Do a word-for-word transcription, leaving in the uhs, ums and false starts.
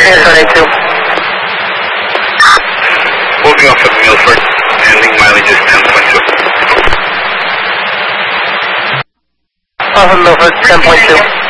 Transport eight two. Moving off of Milford, ending mileage is ten point two. Off of Milford, ten point two.